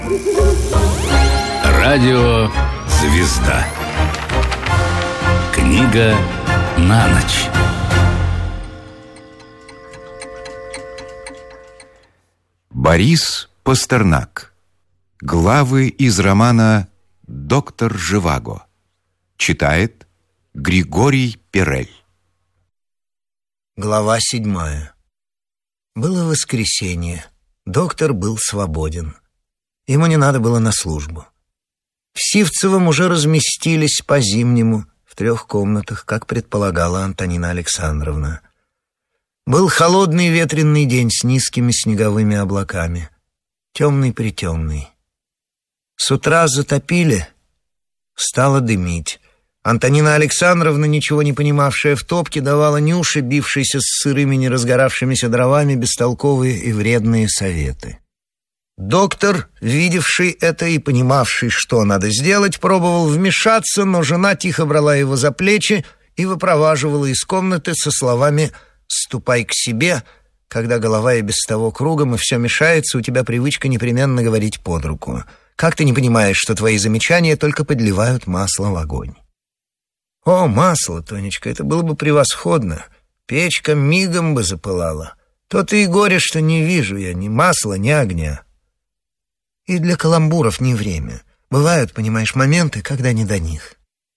Радио «Звезда». Книга на ночь. Борис Пастернак. Главы из романа «Доктор Живаго». Читает Григорий Перель. Глава 7. Было воскресенье. Доктор был свободен. Ему не надо было на службу. В Сивцевом уже разместились по-зимнему в 3 комнатах, как предполагала Антонина Александровна. Был холодный ветреный день с низкими снеговыми облаками. Темный-притемный. С утра затопили, стало дымить. Антонина Александровна, ничего не понимавшая в топке, давала Нюше, бившейся с сырыми неразгоравшимися дровами, бестолковые и вредные советы. Доктор, видевший это и понимавший, что надо сделать, пробовал вмешаться, но жена тихо брала его за плечи и выпроваживала из комнаты со словами «ступай к себе», когда голова и без того кругом, и все мешается, у тебя привычка непременно говорить под руку. Как ты не понимаешь, что твои замечания только подливают масло в огонь? О, масло, Тонечка, это было бы превосходно. Печка мигом бы запылала. То-то и горе, что не вижу я ни масла, ни огня. И для каламбуров не время. Бывают, понимаешь, моменты, когда не до них.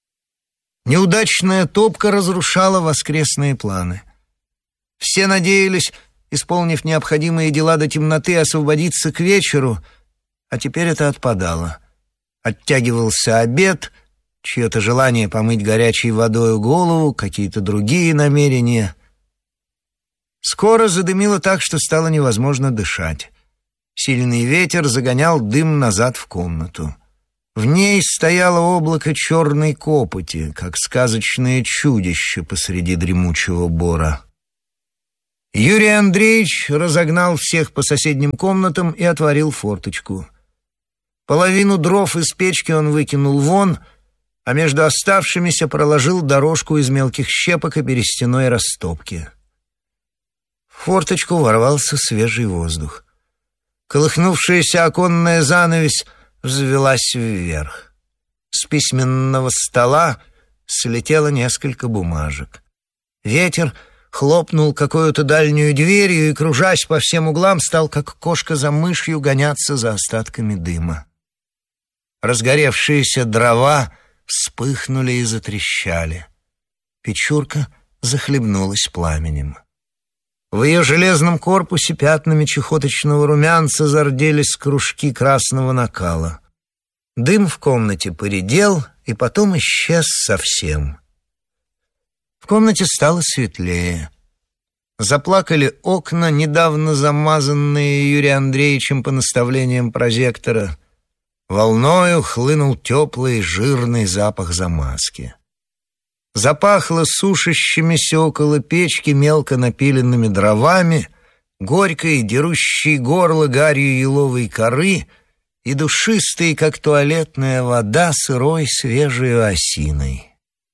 Неудачная топка разрушала воскресные планы. Все надеялись, исполнив необходимые дела до темноты, освободиться к вечеру, а теперь это отпадало. Оттягивался обед, чье-то желание помыть горячей водой голову, какие-то другие намерения. Скоро задымило так, что стало невозможно дышать. Сильный ветер загонял дым назад в комнату. В ней стояло облако черной копоти, как сказочное чудище посреди дремучего бора. Юрий Андреевич разогнал всех по соседним комнатам и отворил форточку. Половину дров из печки он выкинул вон, а между оставшимися проложил дорожку из мелких щепок и берестяной растопки. В форточку ворвался свежий воздух. Колыхнувшаяся оконная занавесь взвелась вверх. С письменного стола слетело несколько бумажек. Ветер хлопнул какую-то дальнюю дверью и, кружась по всем углам, стал, как кошка за мышью, гоняться за остатками дыма. Разгоревшиеся дрова вспыхнули и затрещали. Печурка захлебнулась пламенем. В ее железном корпусе пятнами чехоточного румянца зарделись кружки красного накала. Дым в комнате поредел и потом исчез совсем. В комнате стало светлее. Заплакали окна, недавно замазанные Юрием Андреевичем по наставлениям прожектора. Волною хлынул теплый жирный запах замазки. Запахло сушащимися около печки мелко напиленными дровами, горькой, дерущей горло гарью еловой коры и душистой, как туалетная вода, сырой свежей осиной.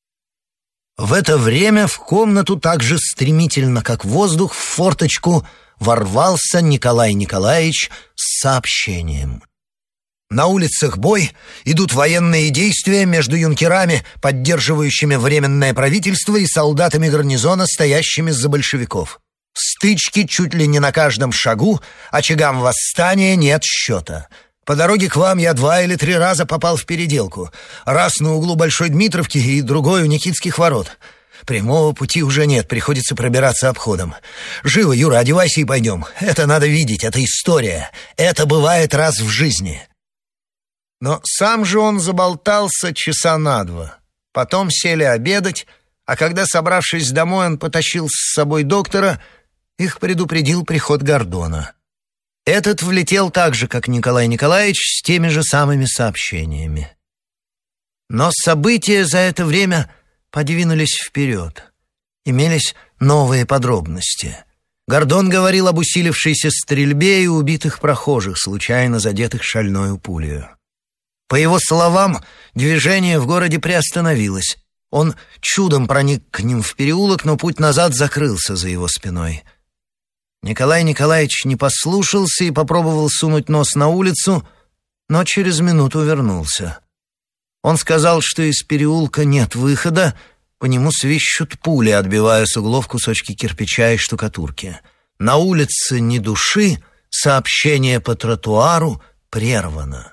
В это время в комнату так же стремительно, как воздух, в форточку ворвался Николай Николаевич с сообщением. На улицах бой, идут военные действия между юнкерами, поддерживающими временное правительство, и солдатами гарнизона, стоящими за большевиков. Стычки чуть ли не на каждом шагу, очагам восстания нет счета. По дороге к вам я 2 или 3 раза попал в переделку. Раз на углу Большой Дмитровки и другой у Никитских ворот. Прямого пути уже нет, приходится пробираться обходом. Живо, Юра, одевайся и пойдем. Это надо видеть, это история. Это бывает раз в жизни. Но сам же он заболтался часа на 2. Потом сели обедать, а когда, собравшись домой, он потащил с собой доктора, их предупредил приход Гордона. Этот влетел так же, как Николай Николаевич, с теми же самыми сообщениями. Но события за это время подвинулись вперед. Имелись новые подробности. Гордон говорил об усилившейся стрельбе и убитых прохожих, случайно задетых шальною пулею. По его словам, движение в городе приостановилось. Он чудом проник к ним в переулок, но путь назад закрылся за его спиной. Николай Николаевич не послушался и попробовал сунуть нос на улицу, но через минуту вернулся. Он сказал, что из переулка нет выхода, по нему свищут пули, отбивая с углов кусочки кирпича и штукатурки. На улице ни души, сообщение по тротуару прервано.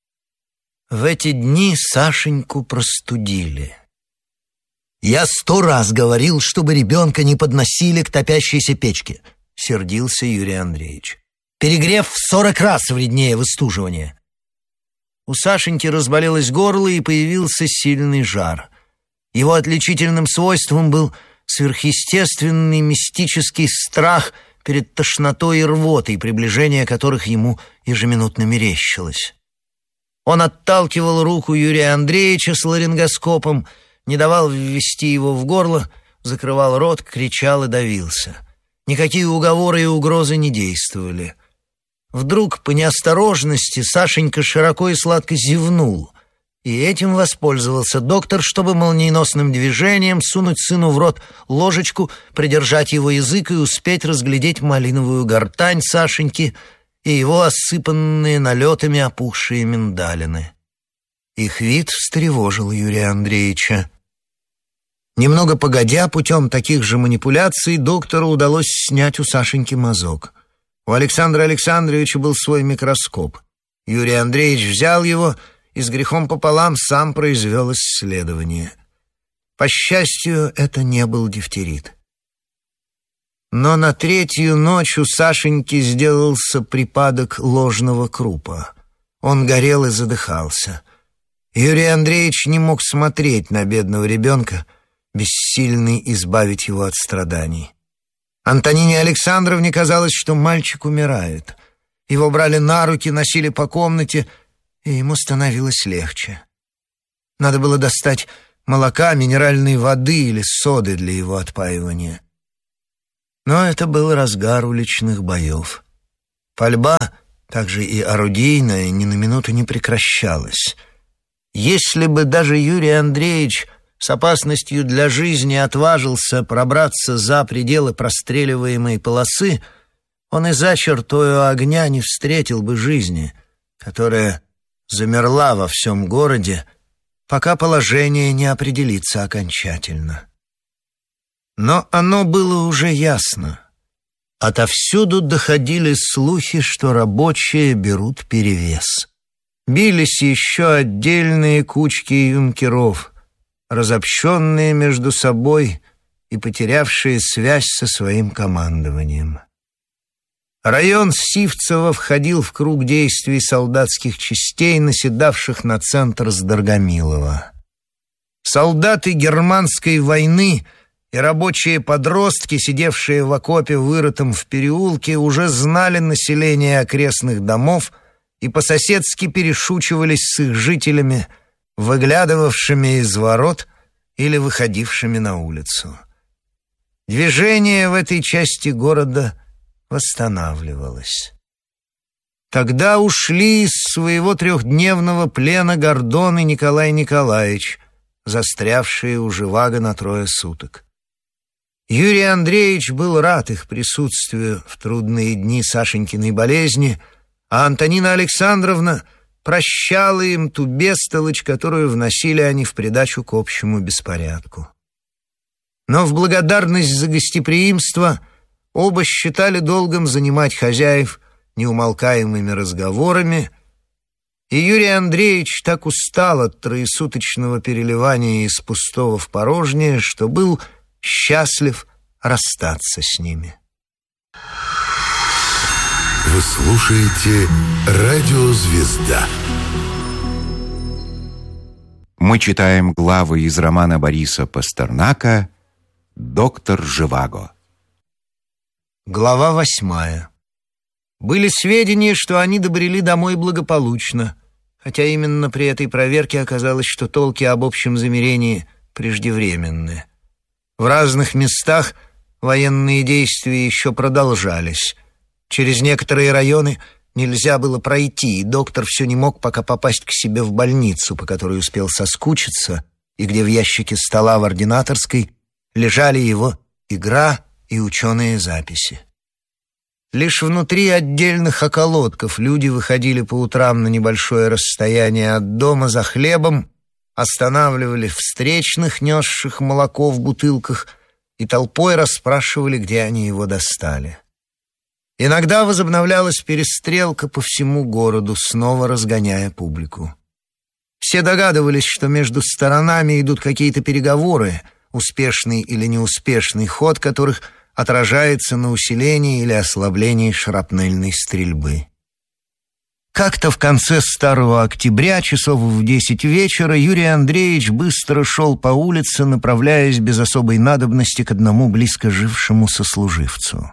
В эти дни Сашеньку простудили. «Я 100 раз говорил, чтобы ребенка не подносили к топящейся печке», — сердился Юрий Андреевич. «Перегрев в 40 раз вреднее выстуживания». У Сашеньки разболелось горло и появился сильный жар. Его отличительным свойством был сверхъестественный мистический страх перед тошнотой и рвотой, приближение которых ему ежеминутно мерещилось. Он отталкивал руку Юрия Андреевича с ларингоскопом, не давал ввести его в горло, закрывал рот, кричал и давился. Никакие уговоры и угрозы не действовали. Вдруг, по неосторожности, Сашенька широко и сладко зевнул, и этим воспользовался доктор, чтобы молниеносным движением сунуть сыну в рот ложечку, придержать его язык и успеть разглядеть малиновую гортань Сашеньки и его осыпанные налетами опухшие миндалины. Их вид встревожил Юрия Андреевича. Немного погодя, путем таких же манипуляций, доктору удалось снять у Сашеньки мазок. У Александра Александровича был свой микроскоп. Юрий Андреевич взял его и с грехом пополам сам произвел исследование. По счастью, это не был дифтерит. Но на 3-ю ночь у Сашеньки сделался припадок ложного крупа. Он горел и задыхался. Юрий Андреевич не мог смотреть на бедного ребенка, бессильный избавить его от страданий. Антонине Александровне казалось, что мальчик умирает. Его брали на руки, носили по комнате, и ему становилось легче. Надо было достать молока, минеральной воды или соды для его отпаивания. Но это был разгар уличных боев. Пальба, также и орудийная, ни на минуту не прекращалась. Если бы даже Юрий Андреевич с опасностью для жизни отважился пробраться за пределы простреливаемой полосы, он и за чертою огня не встретил бы жизни, которая замерла во всем городе, пока положение не определится окончательно. Но оно было уже ясно. Отовсюду доходили слухи, что рабочие берут перевес. Бились еще отдельные кучки юнкеров, разобщенные между собой и потерявшие связь со своим командованием. Район Сивцево входил в круг действий солдатских частей, наседавших на центр с Доргомилова. Солдаты германской войны и рабочие подростки, сидевшие в окопе, вырытом в переулке, уже знали население окрестных домов и по-соседски перешучивались с их жителями, выглядывавшими из ворот или выходившими на улицу. Движение в этой части города восстанавливалось. Тогда ушли из своего 3-дневного плена Гордон и Николай Николаевич, застрявшие у Живаго на 3 суток. Юрий Андреевич был рад их присутствию в трудные дни Сашенькиной болезни, а Антонина Александровна прощала им ту бестолочь, которую вносили они в придачу к общему беспорядку. Но в благодарность за гостеприимство оба считали долгом занимать хозяев неумолкаемыми разговорами, и Юрий Андреевич так устал от 3-суточного переливания из пустого в порожнее, что был счастлив расстаться с ними. Вы слушаете «Радио Звезда». Мы читаем главы из романа Бориса Пастернака «Доктор Живаго». Глава 8. Были сведения, что они добрели домой благополучно, хотя именно при этой проверке оказалось, что толки об общем замерении преждевременны. В разных местах военные действия еще продолжались. Через некоторые районы нельзя было пройти, и доктор все не мог пока попасть к себе в больницу, по которой успел соскучиться, и где в ящике стола в ординаторской лежали его игра и ученые записи. Лишь внутри отдельных околотков люди выходили по утрам на небольшое расстояние от дома за хлебом, останавливали встречных, несших молоко в бутылках, и толпой расспрашивали, где они его достали. Иногда возобновлялась перестрелка по всему городу, снова разгоняя публику. Все догадывались, что между сторонами идут какие-то переговоры, успешный или неуспешный ход которых отражается на усилении или ослаблении шрапнельной стрельбы. Как-то в конце старого октября, часов в 10 вечера, Юрий Андреевич быстро шел по улице, направляясь без особой надобности к одному близко жившему сослуживцу.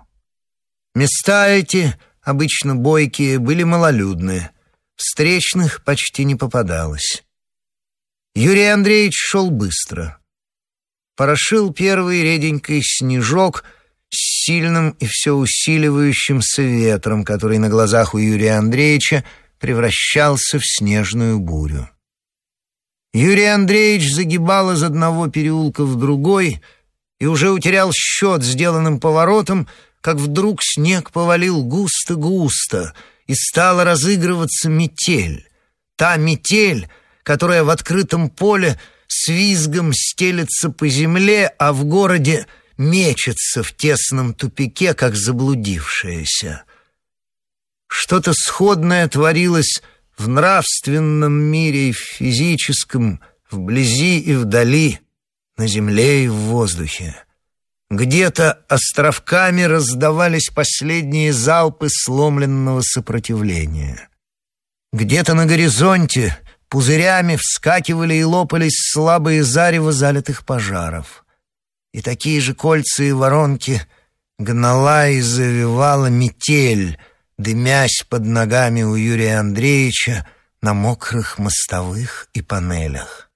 Места эти, обычно бойкие, были малолюдные, встречных почти не попадалось. Юрий Андреевич шел быстро. Порошил первый реденький снежок с сильным и все усиливающимся ветром, который на глазах у Юрия Андреевича превращался в снежную бурю. Юрий Андреевич загибал из одного переулка в другой и уже утерял счет сделанным поворотом, как вдруг снег повалил густо-густо, и стала разыгрываться метель. Та метель, которая в открытом поле с визгом стелется по земле, а в городе мечется в тесном тупике, как заблудившаяся. Что-то сходное творилось в нравственном мире и в физическом, вблизи и вдали, на земле и в воздухе. Где-то островками раздавались последние залпы сломленного сопротивления. Где-то на горизонте пузырями вскакивали и лопались слабые зарево залитых пожаров. И такие же кольца и воронки гнала и завивала метель, дымясь под ногами у Юрия Андреевича на мокрых мостовых и панелях.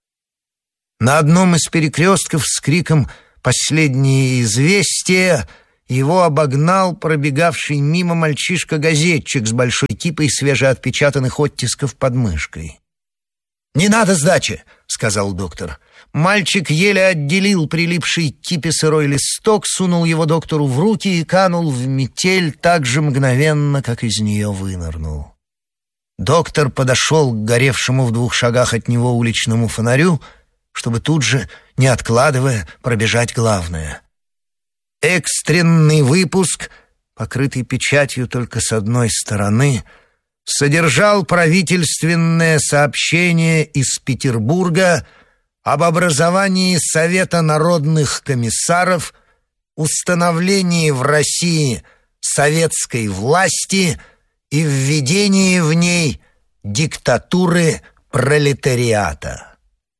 На одном из перекрестков с криком «Последние известия» его обогнал пробегавший мимо мальчишка-газетчик с большой кипой свежеотпечатанных оттисков под мышкой. «Не надо сдачи», — сказал доктор. Мальчик еле отделил прилипший к кипе сырой листок, сунул его доктору в руки и канул в метель так же мгновенно, как из нее вынырнул. Доктор подошел к горевшему в 2 шагах от него уличному фонарю, чтобы тут же, не откладывая, пробежать главное. Экстренный выпуск, покрытый печатью только с одной стороны, содержал правительственное сообщение из Петербурга об образовании Совета народных комиссаров, установлении в России советской власти и введении в ней диктатуры пролетариата.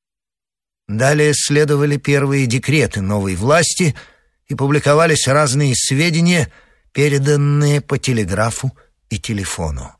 Далее следовали первые декреты новой власти и публиковались разные сведения, переданные по телеграфу и телефону.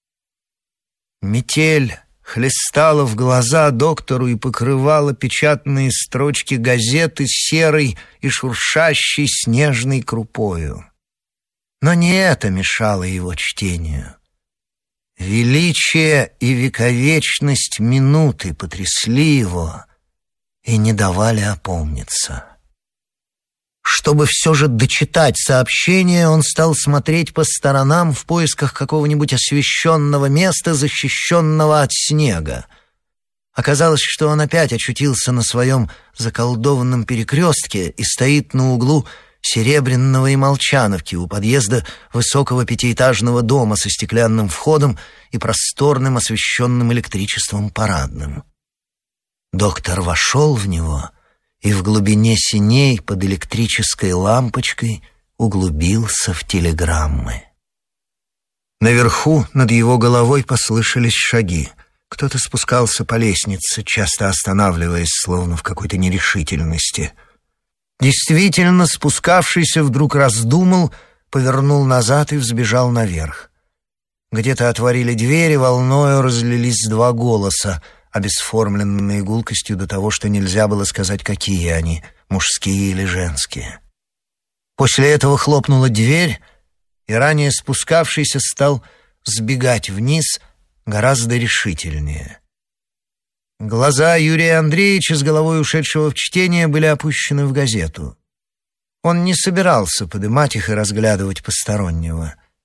Метель хлестала в глаза доктору и покрывала печатные строчки газеты серой и шуршащей снежной крупою. Но не это мешало его чтению. Величие и вековечность минуты потрясли его и не давали опомниться. Чтобы все же дочитать сообщение, он стал смотреть по сторонам в поисках какого-нибудь освещенного места, защищенного от снега. Оказалось, что он опять очутился на своем заколдованном перекрестке и стоит на углу Серебряного и Молчановки у подъезда высокого 5-этажного дома со стеклянным входом и просторным освещенным электричеством парадным. Доктор вошел в него и в глубине синей под электрической лампочкой углубился в телеграммы. Наверху над его головой послышались шаги. Кто-то спускался по лестнице, часто останавливаясь, словно в какой-то нерешительности. Действительно, спускавшийся вдруг раздумал, повернул назад и взбежал наверх. Где-то отворили двери, волною разлились 2 голоса, обесформленные гулкостью до того, что нельзя было сказать, какие они, мужские или женские. После этого хлопнула дверь, и ранее спускавшийся стал сбегать вниз гораздо решительнее. Глаза Юрия Андреевича, с головой ушедшего в чтение, были опущены в газету. Он не собирался подымать их и разглядывать постороннего.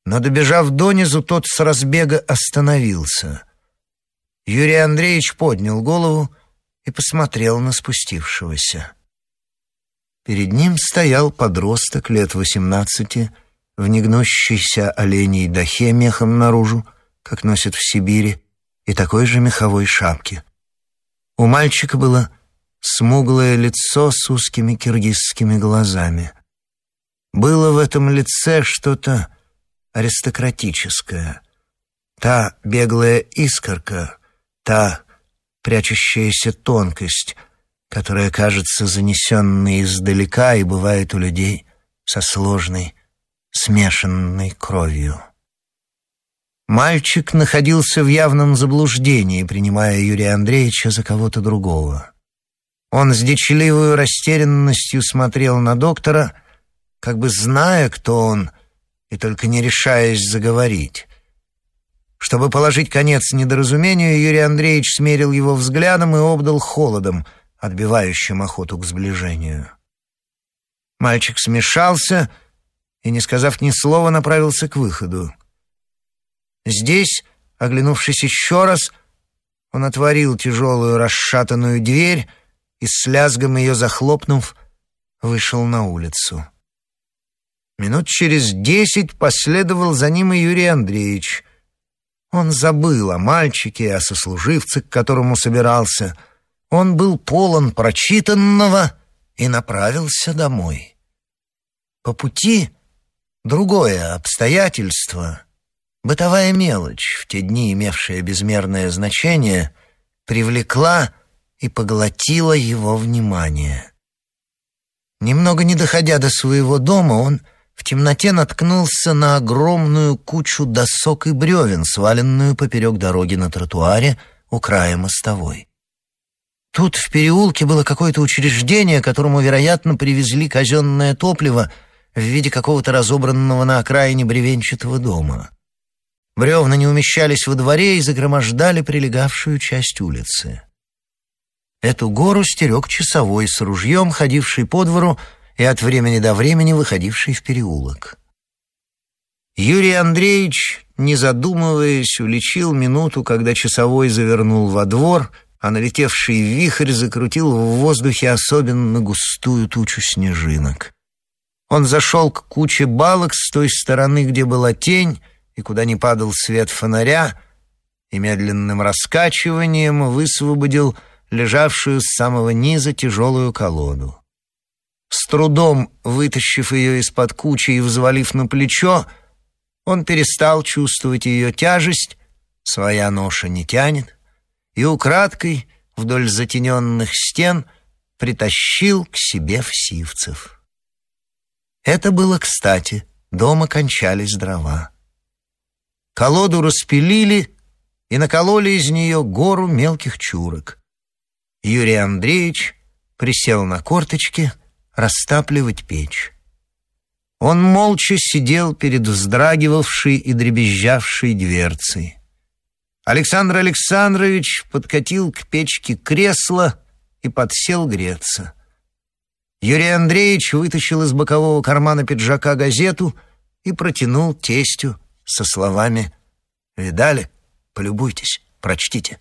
Но, добежав донизу, тот с разбега остановился. Юрий Андреевич поднял голову и посмотрел на спустившегося. Перед ним стоял подросток лет 18 в негнущейся оленей дахе мехом наружу, как носят в Сибири, и такой же меховой шапке. У мальчика было смуглое лицо с узкими киргизскими глазами. Было в этом лице что-то аристократическое. Та беглая искорка, та прячущаяся тонкость, которая кажется занесенной издалека и бывает у людей со сложной, смешанной кровью. Мальчик находился в явном заблуждении, принимая Юрия Андреевича за кого-то другого. Он с дичливой растерянностью смотрел на доктора, как бы зная, кто он, и только не решаясь заговорить. Чтобы положить конец недоразумению, Юрий Андреевич смерил его взглядом и обдал холодом, отбивающим охоту к сближению. Мальчик смешался и, не сказав ни слова, направился к выходу. Здесь, оглянувшись еще раз, он отворил тяжелую расшатанную дверь и, с лязгом ее захлопнув, вышел на улицу. Минут через 10 последовал за ним и Юрий Андреевич. Он забыл о мальчике, о сослуживце, к которому собирался. Он был полон прочитанного и направился домой. По пути другое обстоятельство, бытовая мелочь, в те дни имевшая безмерное значение, привлекла и поглотила его внимание. Немного не доходя до своего дома, он в темноте наткнулся на огромную кучу досок и бревен, сваленную поперек дороги на тротуаре у края мостовой. Тут в переулке было какое-то учреждение, которому, вероятно, привезли казенное топливо в виде какого-то разобранного на окраине бревенчатого дома. Бревна не умещались во дворе и загромождали прилегавшую часть улицы. Эту гору стерег часовой с ружьем, ходивший по двору и от времени до времени выходивший в переулок. Юрий Андреевич, не задумываясь, уличил минуту, когда часовой завернул во двор, а налетевший вихрь закрутил в воздухе особенно густую тучу снежинок. Он зашел к куче балок с той стороны, где была тень, и куда не падал свет фонаря, и медленным раскачиванием высвободил лежавшую с самого низа тяжелую колоду. С трудом вытащив ее из-под кучи и взвалив на плечо, он перестал чувствовать ее тяжесть, своя ноша не тянет, и украдкой вдоль затененных стен притащил к себе в Сивцев. Это было кстати, дома кончались дрова. Колоду распилили и накололи из нее гору мелких чурок. Юрий Андреевич присел на корточки растапливать печь. Он молча сидел перед вздрагивавшей и дребезжавшей дверцей. Александр Александрович подкатил к печке кресло и подсел греться. Юрий Андреевич вытащил из бокового кармана пиджака газету и протянул тестю со словами: «Видали? Полюбуйтесь, прочтите».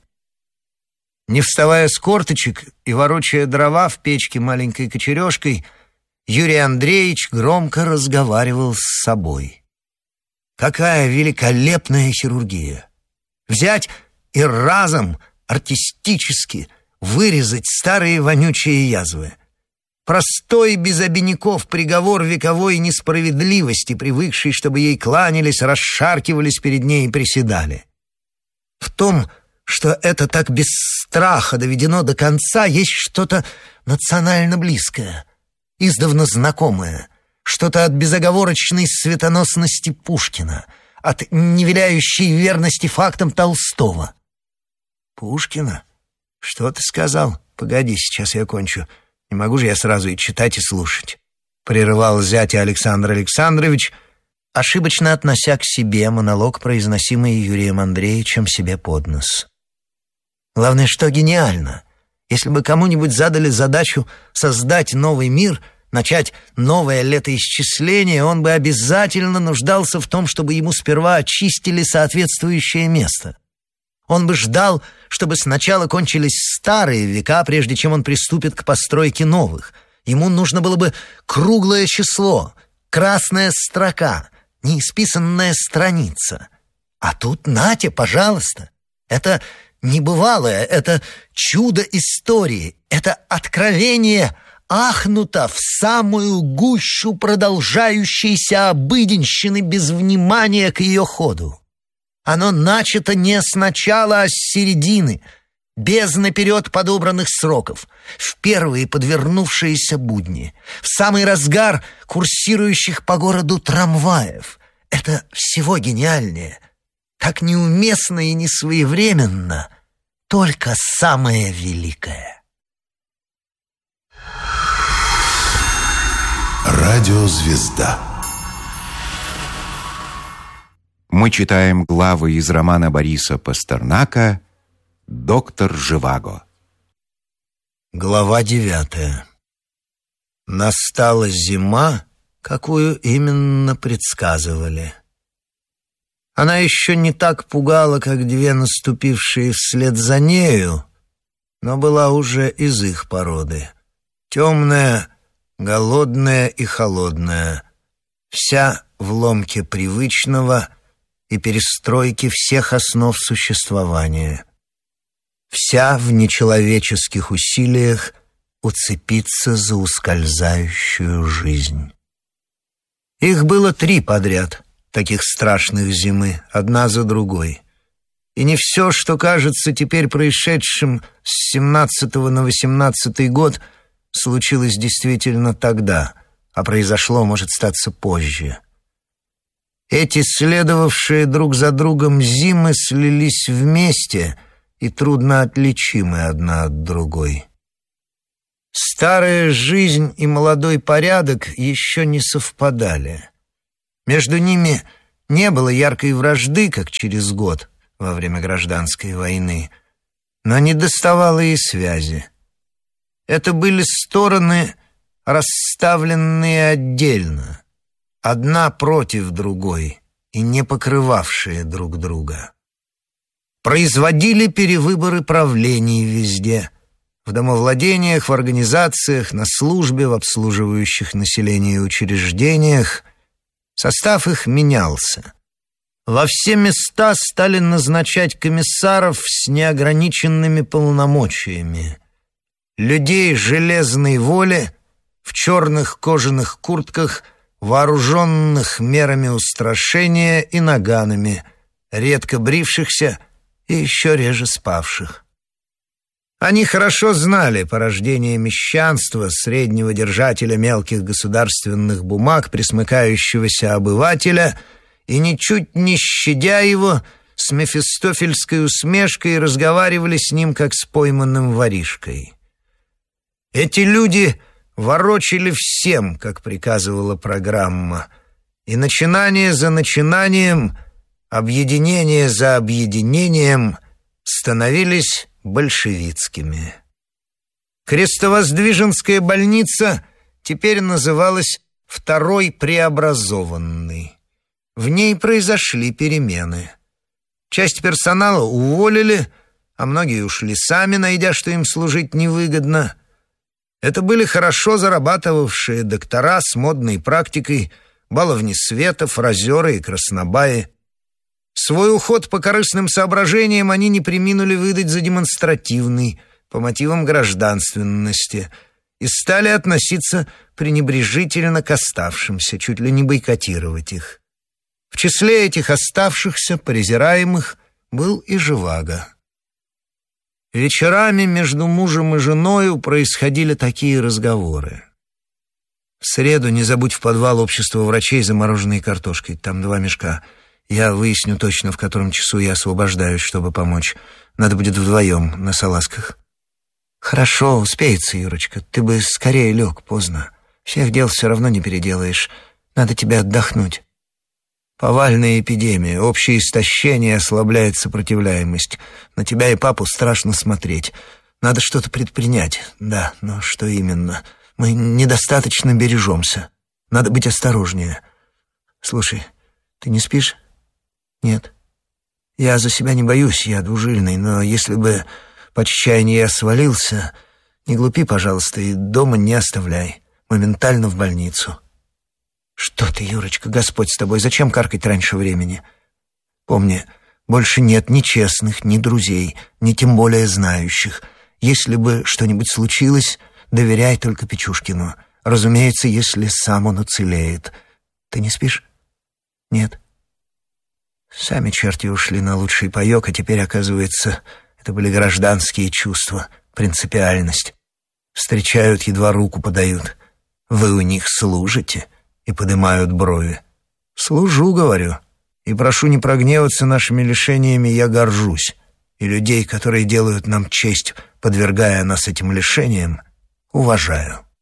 Не вставая с корточек и ворочая дрова в печке маленькой кочережкой, Юрий Андреевич громко разговаривал с собой. Какая великолепная хирургия! Взять и разом артистически вырезать старые вонючие язвы. Простой, без обиняков, приговор вековой несправедливости, привыкший, чтобы ей кланялись, расшаркивались перед ней и приседали. В том, что это так без страха доведено до конца, есть что-то национально близкое, издавна знакомое, что-то от безоговорочной светоносности Пушкина, от невиляющей верности фактам Толстого. «Пушкина? Что ты сказал? Погоди, сейчас я кончу. Не могу же я сразу и читать, и слушать», — прерывал зятя Александр Александрович, ошибочно относя к себе монолог, произносимый Юрием Андреевичем себе под нос. Главное, что гениально. Если бы кому-нибудь задали задачу создать новый мир, начать новое летоисчисление, он бы обязательно нуждался в том, чтобы ему сперва очистили соответствующее место. Он бы ждал, чтобы сначала кончились старые века, прежде чем он приступит к постройке новых. Ему нужно было бы круглое число, красная строка, неисписанная страница. А тут, нате, пожалуйста, это небывалое, это чудо истории, это откровение ахнуто в самую гущу продолжающейся обыденщины без внимания к ее ходу. Оно начато не с начала, а с середины, без наперед подобранных сроков, в первые подвернувшиеся будни, в самый разгар курсирующих по городу трамваев. Это всего гениальнее, так неуместно и несвоевременно, только самое великое. Радиозвезда. Мы читаем главы из романа Бориса Пастернака «Доктор Живаго». Глава 9. Настала зима, какую именно предсказывали. Она еще не так пугала, как две наступившие вслед за нею, но была уже из их породы. Темная, голодная и холодная, вся в ломке привычного и перестройки всех основ существования, вся в нечеловеческих усилиях уцепиться за ускользающую жизнь. Их было 3 подряд, таких страшных зимы, одна за другой. И не все, что кажется теперь происшедшим с 17-го на 18-й год, случилось действительно тогда, а произошло, может, статься позже. Эти следовавшие друг за другом зимы слились вместе и трудно отличимы одна от другой. Старая жизнь и молодой порядок еще не совпадали. Между ними не было яркой вражды, как через год во время гражданской войны, но недоставало и связи. Это были стороны, расставленные отдельно, одна против другой и не покрывавшие друг друга. Производили перевыборы правлений везде, в домовладениях, в организациях, на службе, в обслуживающих население учреждениях. Состав их менялся. Во все места стали назначать комиссаров с неограниченными полномочиями. Людей железной воли в черных кожаных куртках, вооруженных мерами устрашения и наганами, редко брившихся и еще реже спавших. Они хорошо знали порождение мещанства, среднего держателя мелких государственных бумаг, пресмыкающегося обывателя, и, ничуть не щадя его, с мефистофельской усмешкой разговаривали с ним, как с пойманным воришкой. Эти люди ворочали всем, как приказывала программа, и начинание за начинанием, объединение за объединением становились большевистскими. Крестовоздвиженская больница теперь называлась «Второй преобразованной». В ней произошли перемены. Часть персонала уволили, а многие ушли сами, найдя, что им служить невыгодно. Это были хорошо зарабатывавшие доктора с модной практикой, баловни света, фразеры и краснобаи. Свой уход по корыстным соображениям они не преминули выдать за демонстративный, по мотивам гражданственности, и стали относиться пренебрежительно к оставшимся, чуть ли не бойкотировать их. В числе этих оставшихся, презираемых, был и Живаго. Вечерами между мужем и женою происходили такие разговоры. «В среду не забудь в подвал общества врачей замороженной картошкой, там 2 мешка. Я выясню точно, в котором часу я освобождаюсь, чтобы помочь. Надо будет вдвоем, на салазках». «Хорошо, успеется, Юрочка. Ты бы скорее лег, поздно. Всех дел все равно не переделаешь. Надо тебе отдохнуть. Повальная эпидемия, общее истощение ослабляет сопротивляемость. На тебя и папу страшно смотреть. Надо что-то предпринять. Да, но что именно? Мы недостаточно бережемся. Надо быть осторожнее. Слушай, ты не спишь? Нет. Я за себя не боюсь, я двужильный, но если бы по чаянию я свалился, не глупи, пожалуйста, и дома не оставляй. Моментально в больницу. Что ты, Юрочка, Господь с тобой, зачем каркать раньше времени? Помни, больше нет ни честных, ни друзей, ни тем более знающих. Если бы что-нибудь случилось, доверяй только Печужкину. Разумеется, если сам он уцелеет. Ты не спишь? Нет. Сами черти ушли на лучший паёк, а теперь, оказывается, это были гражданские чувства, принципиальность. Встречают, едва руку подают. Вы у них служите и поднимают брови. Служу, говорю, и прошу не прогневаться нашими лишениями, я горжусь. И людей, которые делают нам честь, подвергая нас этим лишениям, уважаю.